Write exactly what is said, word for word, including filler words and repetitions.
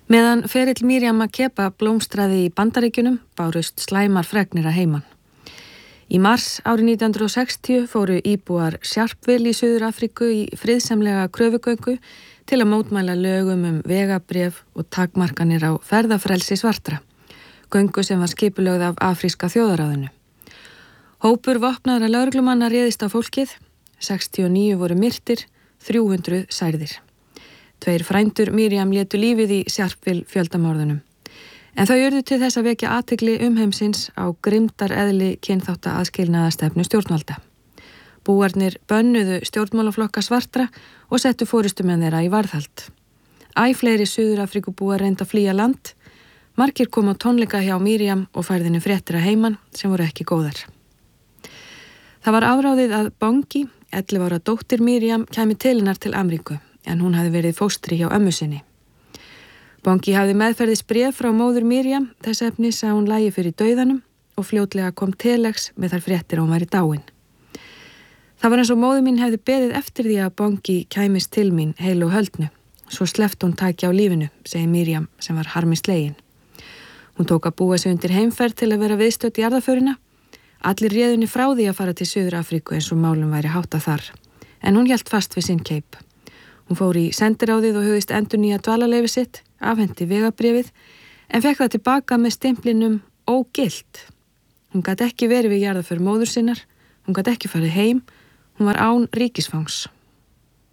Meðan ferill Miriam Makeba blómstraði í Bandaríkjunum bárust slæmar fregnir að heiman. Í mars árið nítján hundruð og sextíu fóru íbúar Sharpeville í Suður Afríku í friðsamlega kröfugöngu til að mótmæla lögum um vegabréf og takmarkanir á ferðafrelsi svartra, göngu sem var skipulögð af afríska þjóðaráðinu. Hópur vopnaðra lögreglumanna réðist á fólkið, sextíu og níu voru myrtir, þrjú hundruð særðir. Tveir frændur Miriam létu lífið í Sharpeville fjöldamorðunum. En þau urðu til þess að vekja athygli umheimsins á grimmdar eðli kynþátta aðskilnaðarstefnu stjórnvalda. Búarnir bönnuðu stjórnmálaflokka svartra og settu forystumenn þeirra í varðhald. Æ fleiri Suður-Afríkubúar reyndu að flýja land. Margir kom á tónleika hjá Miriam og færðinu fréttir að heiman sem voru ekki góðar. Það var afráðið að Bongi, ellefu ára dóttir Miriam, kæmi til hennar til Ameríku, en hún hafði verið fóstri hjá ömmu sinni. Bongi hafði meðferðis bréf frá móður Miriam, þess efnis að hún lægi fyrir dauðanum og fljótlega kom telex með þær fréttir að hún væri dáin. Það var eins og móður mín hefði beðið eftir því að Bongi kæmist til mín heil og höldnu, svo sleppt hún taki á lífinu, segi Miriam sem var harmi slegin. Hún tók að búa sig undir heimferð til að vera viðstödd í jarðarförina. Allir réðunni frá því að fara til Suður Afríku eins og málum væri háttað þar, en hún hélt fast við sinn keip. Hún fór í sendiráðið og hugðist endurnýja dvalarleyfi sitt, afhenti vegabréfið, en fekk það tilbaka með stimplinum ógilt. Hún gat ekki verið við jarðarför móður sinnar, hún gat ekki farið heim, hún var án ríkisfangs.